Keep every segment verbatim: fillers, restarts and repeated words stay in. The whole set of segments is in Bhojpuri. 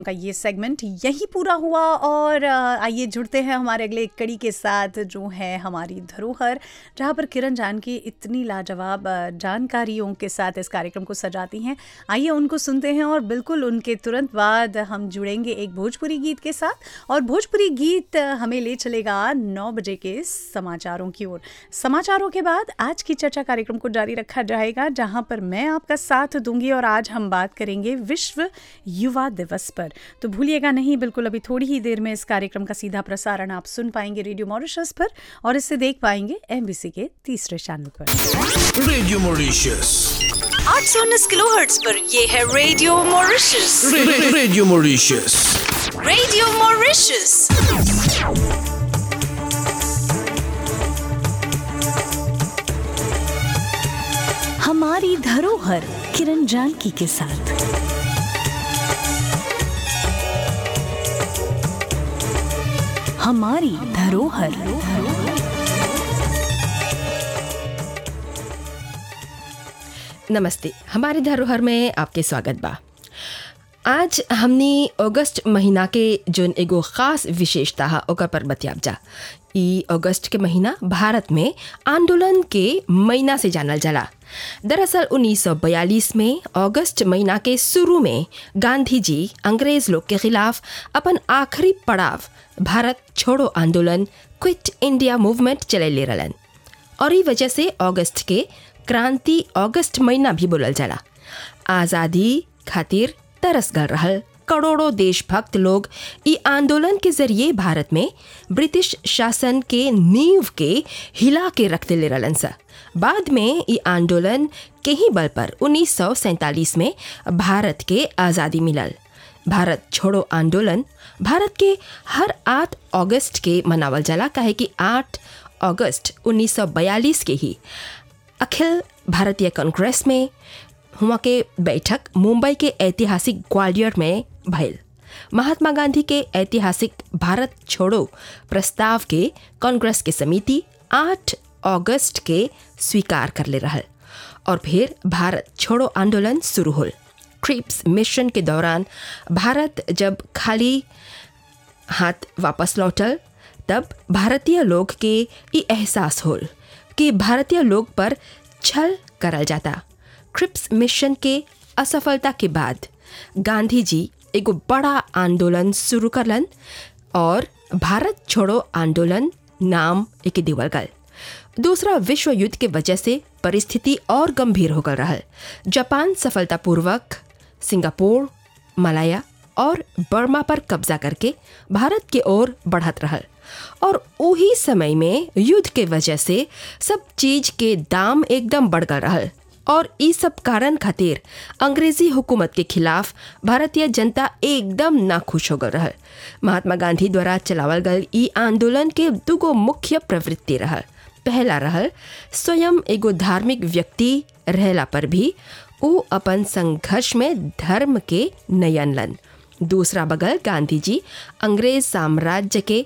का ये सेगमेंट यही पूरा हुआ और अ, आइए जुड़ते हैं हमारे अगले एक कड़ी के साथ जो है हमारी धरोहर, जहाँ पर किरण जानकी इतनी लाजवाब अ, जानकारियों के साथ इस कार्यक्रम को सजाती हैं। आइए उनको सुनते हैं और बिल्कुल उनके तुरंत बाद हम जुड़ेंगे एक भोजपुरी गीत के साथ और भोजपुरी गीत अ, हमें ले चलेगा नौ बजे के समाचारों की ओर। समाचारों के बाद आज की चर्चा कार्यक्रम को जारी रखा जाएगा, जहाँ पर मैं आपका साथ दूंगी और आज हम बात करेंगे विश्व युवा दिवस पर। तो भूलिएगा नहीं, बिल्कुल अभी थोड़ी ही देर में इस कार्यक्रम का सीधा प्रसारण आप सुन पाएंगे रेडियो मॉरिशस पर और इसे देख पाएंगे एमबीसी के तीसरे चैनल पर। रेडियो मॉरिशस आठ सौ उन्नीस किलोहर्ट्ज पर ये है रेडियो मॉरिशस। रे, रे, रेडियो मॉरिशस रेडियो मॉरिशस। हमारी धरोहर किरण जानकी के साथ। हमारी धरोहर। नमस्ते, हमारी धरोहर में आपके स्वागत बा। आज हमनी अगस्त महीना के जोन एगो खास विशेषता है ओकर पर बतियाब जा। ई अगस्त के महीना भारत में आंदोलन के महीना से जानल जाला। दरअसल उन्नीस सौ बयालीस में अगस्त महीना के शुरू में गांधी जी अंग्रेज लोग के खिलाफ अपन आखिरी पड़ाव भारत छोड़ो आंदोलन क्विट इंडिया मूवमेंट चले रहलन और ई वजह से अगस्त के क्रांति अगस्त महीना भी बोलल जाला। आज़ादी खातिर तरस गल रहल करोड़ों देशभक्त लोग ई आंदोलन के जरिए भारत में ब्रिटिश शासन के नींव के हिला के रखते ले रहलन सा। बाद में ई आंदोलन के ही बल पर उन्नीस सौ सैंतालीस में भारत के आज़ादी मिलल। भारत छोड़ो आंदोलन भारत के हर आठ अगस्त के मनावल जाला, काहे कि आठ अगस्त उन्नीस सौ बयालीस के ही अखिल भारतीय कांग्रेस में हुआ के बैठक मुंबई के ऐतिहासिक ग्वालियर में भइल। महात्मा गांधी के ऐतिहासिक भारत छोड़ो प्रस्ताव के कांग्रेस के समिति आठ अगस्त के स्वीकार कर ले रहल और फिर भारत छोड़ो आंदोलन शुरू होल। क्रिप्स मिशन के दौरान भारत जब खाली हाथ वापस लौटल, तब भारतीय लोग के ये एहसास होल कि भारतीय लोग पर छल करल जाता। क्रिप्स मिशन के असफलता के बाद गांधी जी एगो बड़ा आंदोलन शुरू करलन और भारत छोड़ो आंदोलन नाम एके देवल गल। दूसरा विश्व युद्ध के वजह से परिस्थिति और गंभीर हो गल रहल। जापान सफलतापूर्वक सिंगापुर, मलाया और बर्मा पर कब्जा करके भारत के ओर बढ़त रहल और उही समय में युद्ध के वजह से सब चीज के दाम एकदम बढ़ गल रहल और इस सब कारण खातिर अंग्रेजी हुकूमत के खिलाफ भारतीय जनता एकदम नाखुश हो गल रहल। महात्मा गांधी द्वारा चलावल गल ई आंदोलन के दुगो मुख्य प्रवृत्ति रहल। पहला रहल स्वयं एगो धार्मिक व्यक्ति रहला पर भी उ अपन संघर्ष में धर्म के नयन लन। दूसरा बगल गांधी जी अंग्रेज साम्राज्य के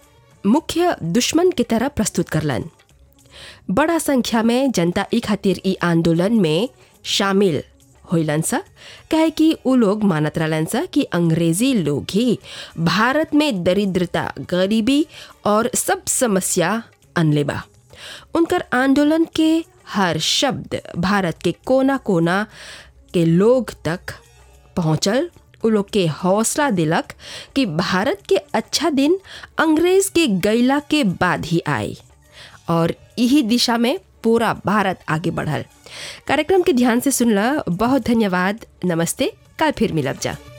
मुख्य दुश्मन की तरह प्रस्तुत करलन। बड़ा संख्या में जनता ई खातिर ई आंदोलन में शामिल होइलन सा, कहे कि उ लोग मानत रहलन सा कि अंग्रेजी लोग ही भारत में दरिद्रता, गरीबी और सब समस्या अनले बा। उनकर आंदोलन के हर शब्द भारत के कोना कोना के लोग तक पहुँचल। उ लोग के हौसला दिलक कि भारत के अच्छा दिन अंग्रेज के गैला के बाद ही आए और यही दिशा में पूरा भारत आगे बढ़ल। कार्यक्रम के ध्यान से सुनला, बहुत धन्यवाद। नमस्ते, कल फिर मिलब जा।